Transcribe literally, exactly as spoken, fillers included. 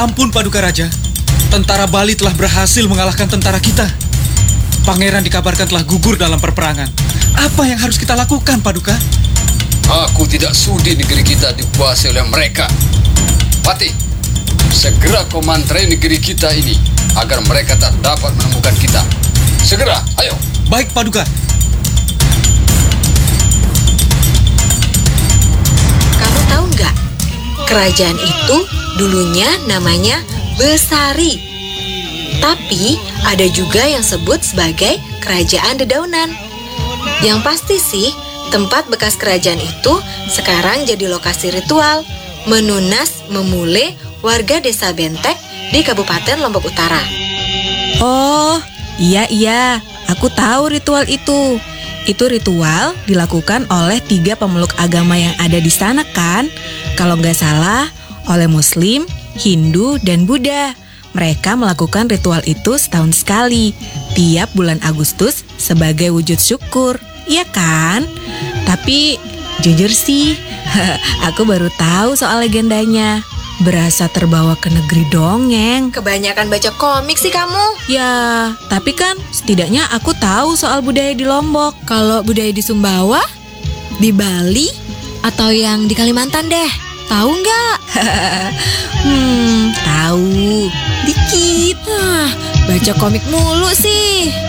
Ampun Paduka Raja, tentara Bali telah berhasil mengalahkan tentara kita. Pangeran dikabarkan telah gugur dalam perperangan. Apa yang harus kita lakukan, Paduka? Aku tidak sudi negeri kita dikuasai oleh mereka. Pati, segera kau mantrai negeri kita ini agar mereka tak dapat menemukan kita. Segera, ayo. Baik, Paduka. Kamu tahu nggak? Kerajaan itu dulunya namanya Besari. Tapi ada juga yang sebut sebagai Kerajaan Dedaunan. Yang pasti sih, tempat bekas kerajaan itu sekarang jadi lokasi ritual menunas memule warga desa Bentek di Kabupaten Lombok Utara. Oh, iya iya, aku tahu ritual itu. Itu ritual dilakukan oleh tiga pemeluk agama yang ada di sana kan? Kalau nggak salah, oleh Muslim, Hindu, dan Buddha. Mereka melakukan ritual itu setahun sekali, tiap bulan Agustus sebagai wujud syukur, iya kan? Tapi jujur sih, aku baru tahu soal legendanya. Berasa terbawa ke negeri dongeng. Kebanyakan baca komik sih kamu. Ya, tapi kan setidaknya aku tahu soal budaya di Lombok. Kalau budaya di Sumbawa, di Bali, atau yang di Kalimantan deh. Tahu nggak? hmm, tahu. Dikit. Ah, baca komik mulu sih.